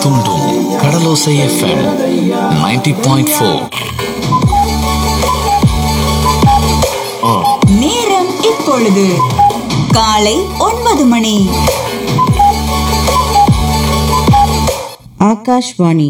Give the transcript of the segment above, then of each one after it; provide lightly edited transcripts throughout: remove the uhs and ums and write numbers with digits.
தூண்டும் கடலோசை எஃப்எம் 90.4. நேரம் இப்பொழுது காலை 9 மணி. ஆகாஷ்வாணி.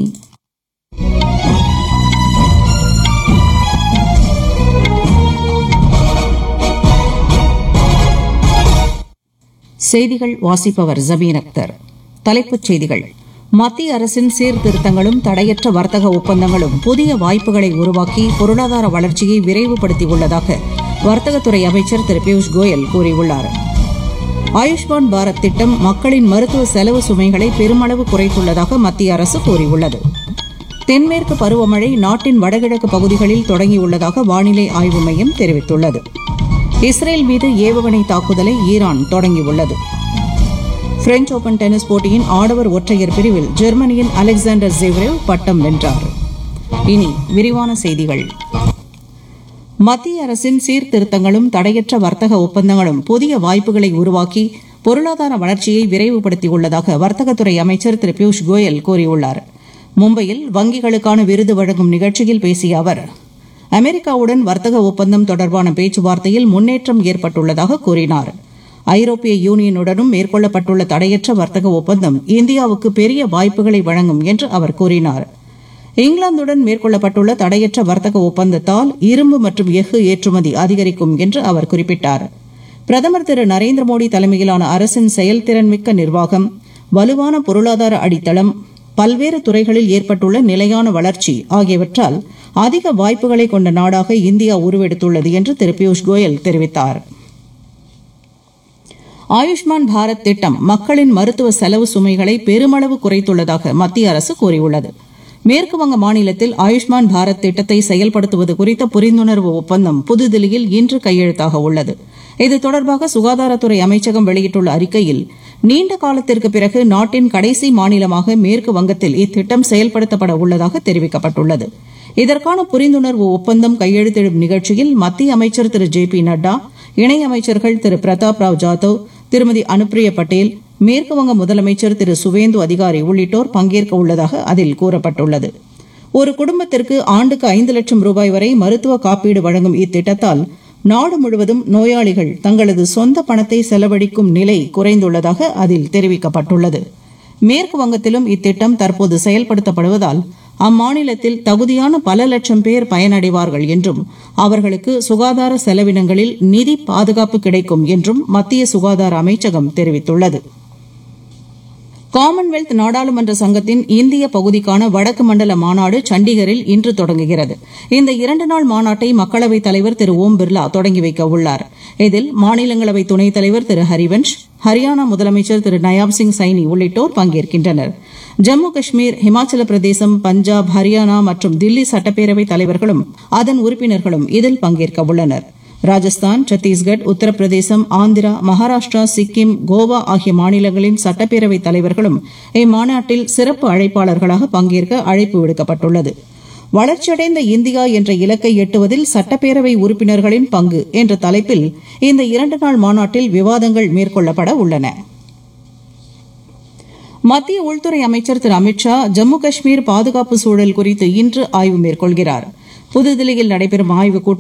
செய்திகள் வாசிப்பவர் ஜபீர் அக்தர். தலைப்புச் செய்திகள். மத்திய அரசின் சீர்திருத்தங்களும் தடையற்ற வர்த்தக ஒப்பந்தங்களும் புதிய வாய்ப்புகளை உருவாக்கி பொருளாதார வளர்ச்சியை விரைவுபடுத்தியுள்ளதாக வர்த்தகத்துறை அமைச்சர் திரு பியூஷ் கோயல் கூறியுள்ளார். ஆயுஷ்மான் பாரத் திட்டம் மக்களின் மருத்துவ செலவு சுமைகளை பெருமளவு குறைத்துள்ளதாக மத்திய அரசு கூறியுள்ளது. தென்மேற்கு பருவமழை நாட்டின் வடகிழக்கு பகுதிகளில் தொடங்கியுள்ளதாக வானிலை ஆய்வு மையம் தெரிவித்துள்ளது. இஸ்ரேல் மீது ஏவுகணை தாக்குதலை ஈரான் தொடங்கியுள்ளது. பிரெஞ்ச் ஓபன் டென்னிஸ் போட்டியின் ஆடவர் ஒற்றையர் பிரிவில் ஜெர்மனியின் அலெக்சாண்டர் ஜெவ்ரேவ் பட்டம் வென்றார். இனி விரிவான செய்திகள். மத்திய அரசின் சீர்திருத்தங்களும் தடையற்ற வர்த்தக ஒப்பந்தங்களும் புதிய வாய்ப்புகளை உருவாக்கி பொருளாதார வளர்ச்சியை விரைவுபடுத்தியுள்ளதாக வர்த்தகத்துறை அமைச்சர் திரு பியூஷ் கோயல் கூறியுள்ளார். மும்பையில் வங்கிகளுக்கான விருது வழங்கும் நிகழ்ச்சியில் பேசிய அவர், அமெரிக்காவுடன் வர்த்தக ஒப்பந்தம் தொடர்பான பேச்சுவார்த்தையில் முன்னேற்றம் ஏற்பட்டுள்ளதாக கூறினார். ஐரோப்பிய யூனியனுடனும் மேற்கொள்ளப்பட்டுள்ள தடையற்ற வர்த்தக ஒப்பந்தம் இந்தியாவுக்கு பெரிய வாய்ப்புகளை வழங்கும் என்று அவர் கூறினார். இங்கிலாந்துடன் மேற்கொள்ளப்பட்டுள்ள தடையற்ற வர்த்தக ஒப்பந்தத்தால் இரும்பு மற்றும் எஃகு ஏற்றுமதி அதிகரிக்கும் என்று அவர் குறிப்பிட்டார். பிரதமர் திரு நரேந்திர மோடி தலைமையிலான அரசின் செயல்திறன்மிக்க நிர்வாகம், வலுவான பொருளாதார அடித்தளம், பல்வேறு துறைகளில் ஏற்பட்டுள்ள நிலையான வளர்ச்சி ஆகியவற்றால் அதிக வாய்ப்புகளை கொண்ட நாடாக இந்தியா உருவெடுத்துள்ளது என்று திரு பியூஷ் கோயல் தெரிவித்தார். ஆயுஷ்மான் பாரத் திட்டம் மக்களின் மருத்துவ செலவு சுமைகளை பெருமளவு குறைத்துள்ளதாக மத்திய அரசு கூறியுள்ளது. மேற்குவங்க மாநிலத்தில் ஆயுஷ்மான் பாரத் திட்டத்தை செயல்படுத்துவது குறித்த புரிந்துணர்வு ஒப்பந்தம் புதுதில்லியில் இன்று கையெழுத்தாக உள்ளது. இது தொடர்பாக சுகாதாரத்துறை அமைச்சகம் வெளியிட்டுள்ள அறிக்கையில், நீண்ட காலத்திற்கு பிறகு நாட்டின் கடைசி மாநிலமாக மேற்கு வங்கத்தில் இத்திட்டம் செயல்படுத்தப்பட உள்ளதாக தெரிவிக்கப்பட்டுள்ளது. இதற்கான புரிந்துணர்வு ஒப்பந்தம் கையெழுத்திடும் நிகழ்ச்சியில் மத்திய அமைச்சர் திரு ஜே பி நட்டா, இணையமைச்சர்கள் திரு பிரதாப் ராவ் ஜாதவ், திருமதி அனுப்பிரியா பட்டேல், மேற்குவங்க முதலமைச்சர் திரு சுவேந்து அதிகாரி உள்ளிட்டோர் பங்கேற்க உள்ளதாக அதில் கூறப்பட்டுள்ளது. ஒரு குடும்பத்திற்கு ஆண்டுக்கு 5 லட்சம் ரூபாய் வரை மருத்துவ காப்பீடு வழங்கும் இத்திட்டத்தால் நாடு முழுவதும் நோயாளிகள் தங்களது சொந்த பணத்தை செலவழிக்கும் நிலை குறைந்துள்ளதாக அதில் தெரிவிக்கப்பட்டுள்ளது. மேற்கு வங்கத்திலும் இத்திட்டம் தற்போது செயல்படுத்தப்படுவதால் அம்மாநிலத்தில் தகுதியான பல லட்சம் பேர் பயனடைவார்கள் என்றும் அவர்களுக்கு சுகாதார செலவினங்களில் நிதி பாதுகாப்பு கிடைக்கும் என்றும் மத்திய சுகாதார அமைச்சகம் தெரிவித்துள்ளது. காமன்வெல்த் நாடாளுமன்ற சங்கத்தின் இந்திய பகுதிக்கான வடக்கு மண்டல மாநாடு சண்டிகரில் இன்று தொடங்குகிறது. இந்த 2 நாள் மாநாட்டை மக்களவைத் தலைவர் திரு ஓம் பிர்லா தொடங்கி வைக்க உள்ளார். இதில் மாநிலங்களவை துணைத் தலைவர் திரு ஹரிவன்ஷ், ஹரியானா முதலமைச்சர் திரு நயாப் சிங் சைனி உள்ளிட்டோர் பங்கேற்கின்றனர். ஜம்மு காஷ்மீர், இமாச்சல பிரதேசம், பஞ்சாப், ஹரியானா மற்றும் தில்லி சட்டப்பேரவைத் தலைவர்களும் அதன் உறுப்பினர்களும் இதில் பங்கேற்க உள்ளனர். ராஜஸ்தான், சத்தீஸ்கட், உத்தரப்பிரதேசம், ஆந்திரா, மகாராஷ்டிரா, சிக்கிம், கோவா ஆகிய மாநிலங்களின் சட்டப்பேரவைத் தலைவர்களும் இம்மாநாட்டில் சிறப்பு அழைப்பாளர்களாக பங்கேற்க அழைப்பு விடுக்கப்பட்டுள்ளது. வளர்ச்சியடைந்த இந்தியா என்ற இலக்கை எட்டுவதில் சட்டப்பேரவை உறுப்பினர்களின் பங்கு என்ற தலைப்பில் இந்த 2 நாள் மாநாட்டில் விவாதங்கள் மேற்கொள்ளப்பட உள்ளன. மத்திய உள்துறை அமைச்சர் திரு அமித் ஷா ஜம்மு காஷ்மீர் பாதுகாப்பு சூழல் குறித்து இன்று ஆய்வு மேற்கொள்கிறார். புதுதில்லியில் நடைபெறும் ஆய்வுக் கூட்டத்தில்